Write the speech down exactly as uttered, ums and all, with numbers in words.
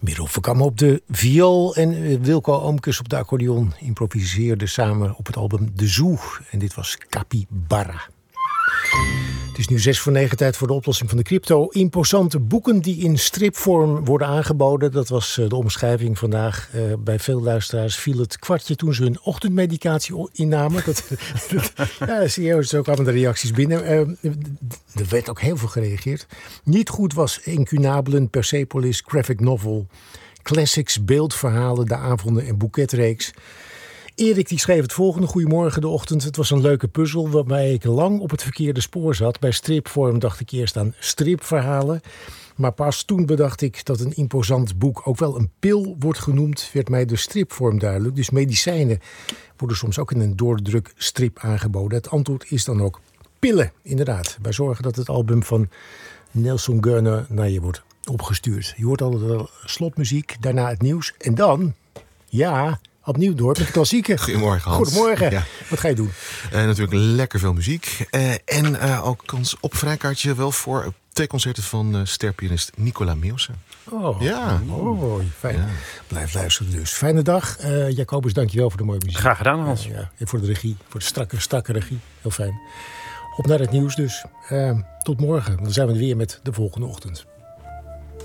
Merel Verkam op de viool en Wilco Oomkes op de accordeon improviseerden samen op het album De Zoo. En dit was Capybara. Het is nu zes voor negen, tijd voor de oplossing van de crypto. Imposante boeken die in stripvorm worden aangeboden. Dat was de omschrijving vandaag. Uh, bij veel luisteraars viel het kwartje toen ze hun ochtendmedicatie innamen. Dat, dat, ja, serieus, zo kwamen de reacties binnen. Uh, er werd ook heel veel gereageerd. Niet goed was Incunabelen, Persepolis, graphic novel, classics, beeldverhalen, de avonden en boeketreeks. Erik die schreef het volgende. Goedemorgen de ochtend. Het was een leuke puzzel waarbij ik lang op het verkeerde spoor zat. Bij stripvorm dacht ik eerst aan stripverhalen. Maar pas toen bedacht ik dat een imposant boek ook wel een pil wordt genoemd. Werd mij de stripvorm duidelijk. Dus medicijnen worden soms ook in een doordruk strip aangeboden. Het antwoord is dan ook pillen, inderdaad. Wij zorgen dat het album van Nelson Gurner naar je wordt opgestuurd. Je hoort altijd wel slotmuziek, daarna het nieuws. En dan, ja... opnieuw door met de klassieken. Goedemorgen, Hans. Goedemorgen. Ja. Wat ga je doen? Uh, natuurlijk lekker veel muziek. Uh, en uh, ook kans op vrijkaartje wel voor twee concerten van uh, sterpianist Nicola Meeuwse. Oh, ja. Mooi. Fijn. Ja. Blijf luisteren dus. Fijne dag. Uh, Jacobus, dankjewel voor de mooie muziek. Graag gedaan, Hans. Uh, ja. En voor de regie. Voor de strakke, strakke regie. Heel fijn. Op naar het nieuws dus. Uh, tot morgen. Dan zijn we weer met de volgende ochtend.